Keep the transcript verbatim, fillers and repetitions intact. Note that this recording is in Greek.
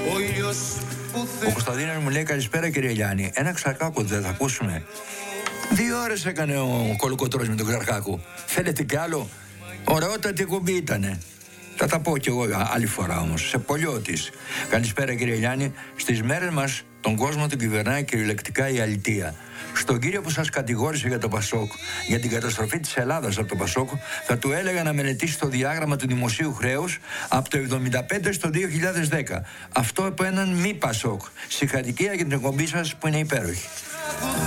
Ο Κωνσταντίνος μου λέει καλησπέρα κύριε Γιάννη. Ένα Ξαρχάκο δεν θα ακούσουμε? Δύο ώρες έκανε ο Κολοκοτρώνης με τον Ξαρχάκο. Θέλετε κι άλλο? Ωραιότατη εκπομπή ήτανε. Θα τα πω κι εγώ άλλη φορά όμως. Σε Πολιώτης. Καλησπέρα κύριε Γιάννη. Στις μέρες μας τον κόσμο τον κυβερνάει κυριολεκτικά η αλητεία. Στον κύριο που σας κατηγόρησε για το Πασόκ, για την καταστροφή της Ελλάδας από το Πασόκ, θα του έλεγα να μελετήσει το διάγραμμα του δημοσίου χρέους από το εβδομήντα πέντε στο δύο χιλιάδες δέκα. Αυτό από έναν μη Πασόκ. Συγχαρητήρια για την εκπομπή σας που είναι υπέροχη.